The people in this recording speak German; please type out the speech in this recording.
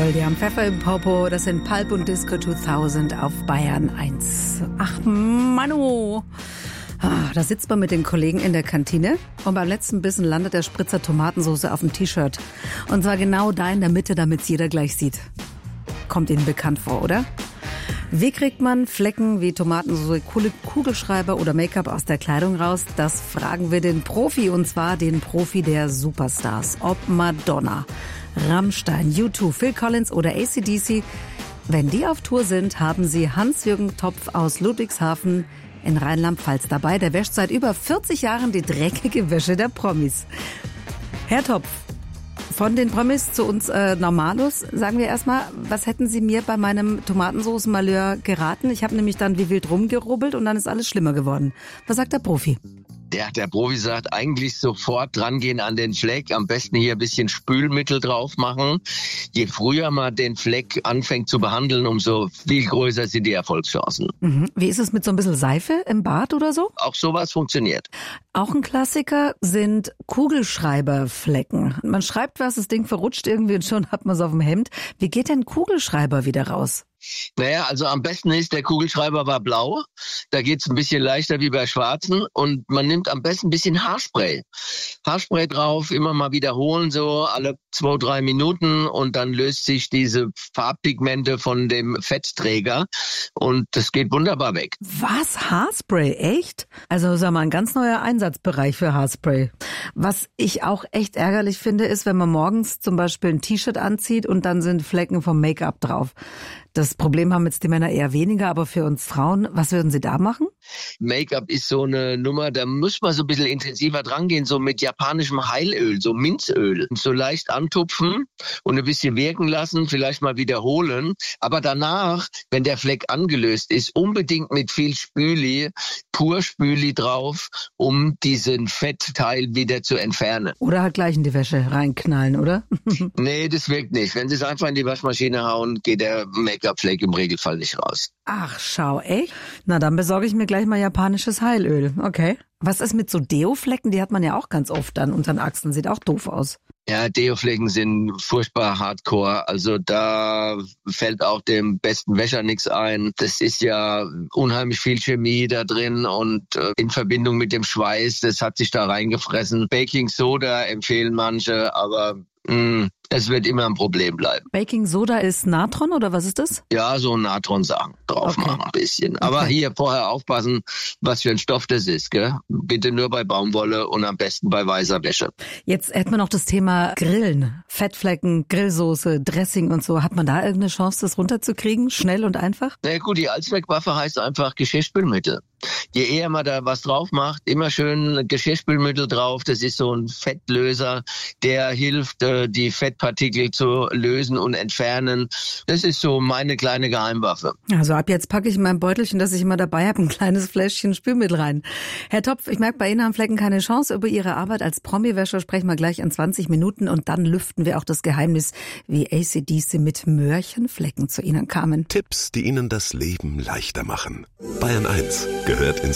Toll, die haben Pfeffer im Popo. Das sind Pulp und Disco 2000 auf Bayern 1. Ach, Manu. Da sitzt man mit den Kollegen in der Kantine und beim letzten Bissen landet der Spritzer Tomatensauce auf dem T-Shirt. Und zwar genau da in der Mitte, damit es jeder gleich sieht. Kommt Ihnen bekannt vor, oder? Wie kriegt man Flecken wie Tomatensauce, Kugelschreiber oder Make-up aus der Kleidung raus? Das fragen wir den Profi, und zwar den Profi der Superstars. Ob Madonna, Rammstein, U2, Phil Collins oder AC/DC. Wenn die auf Tour sind, haben sie Hans-Jürgen Topf aus Ludwigshafen in Rheinland-Pfalz dabei. Der wäscht seit über 40 Jahren die dreckige Wäsche der Promis. Herr Topf, von den Promis zu uns Normalos, sagen wir erstmal, was hätten Sie mir bei meinem Tomatensoßen-Malheur geraten? Ich habe nämlich dann wie wild rumgerubbelt und dann ist alles schlimmer geworden. Was sagt der Profi? Der Profi sagt, eigentlich sofort drangehen an den Fleck, am besten hier ein bisschen Spülmittel drauf machen. Je früher man den Fleck anfängt zu behandeln, umso viel größer sind die Erfolgschancen. Wie ist es mit so ein bisschen Seife im Bad oder so? Auch sowas funktioniert. Auch ein Klassiker sind Kugelschreiberflecken. Man schreibt was, das Ding verrutscht irgendwie und schon hat man es auf dem Hemd. Wie geht denn Kugelschreiber wieder raus? Naja, also am besten ist, der Kugelschreiber war blau. Da geht's ein bisschen leichter wie bei schwarzen. Und man nimmt am besten ein bisschen Haarspray. Haarspray drauf, immer mal wiederholen, so alle 2-3 Minuten. Und dann löst sich diese Farbpigmente von dem Fettträger. Und das geht wunderbar weg. Was? Haarspray? Echt? Also sag mal, ein ganz neuer Einsatzbereich für Haarspray. Was ich auch echt ärgerlich finde, ist, wenn man morgens zum Beispiel ein T-Shirt anzieht und dann sind Flecken vom Make-up drauf. Das Problem haben jetzt die Männer eher weniger, aber für uns Frauen, was würden Sie da machen? Make-up ist so eine Nummer, da muss man so ein bisschen intensiver drangehen, so mit japanischem Heilöl, so Minzöl. So leicht antupfen und ein bisschen wirken lassen, vielleicht mal wiederholen. Aber danach, wenn der Fleck angelöst ist, unbedingt mit viel Spüli, pur Spüli drauf, um diesen Fettteil wieder zu entfernen. Oder halt gleich in die Wäsche reinknallen, oder? Nee, das wirkt nicht. Wenn Sie es einfach in die Waschmaschine hauen, geht der Make-up-Fleck im Regelfall nicht raus. Ach, schau, echt? Na, dann besorge ich mir gleich mal japanisches Heilöl. Okay. Was ist mit so Deo-Flecken? Die hat man ja auch ganz oft dann unter den Achseln. Sieht auch doof aus. Ja, Deo-Flecken sind furchtbar hardcore. Also da fällt auch dem besten Wäscher nichts ein. Das ist ja unheimlich viel Chemie da drin und in Verbindung mit dem Schweiß, das hat sich da reingefressen. Baking Soda empfehlen manche, aber es wird immer ein Problem bleiben. Baking Soda ist Natron oder was ist das? Ja, so Natronsachen drauf machen ein bisschen. Aber hier vorher aufpassen, was für ein Stoff das ist, gell? Bitte nur bei Baumwolle und am besten bei weißer Wäsche. Jetzt hätten wir noch das Thema Grillen. Fettflecken, Grillsoße, Dressing und so. Hat man da irgendeine Chance, das runterzukriegen? Schnell und einfach? Na gut, die Allzweckwaffe heißt einfach Geschirrspülmittel. Je eher man da was drauf macht, immer schön Geschirrspülmittel drauf. Das ist so ein Fettlöser, der hilft, die Fettpartikel zu lösen und entfernen. Das ist so meine kleine Geheimwaffe. Also ab jetzt packe ich in mein Beutelchen, das ich immer dabei habe, ein kleines Fläschchen Spülmittel rein. Herr Topf, ich merke, bei Ihnen haben Flecken keine Chance. Über Ihre Arbeit als Promi-Wäscher sprechen wir gleich in 20 Minuten und dann lüften wir auch das Geheimnis, wie AC/DC mit Möhrchenflecken zu Ihnen kamen. Tipps, die Ihnen das Leben leichter machen. Bayern 1 gehört ins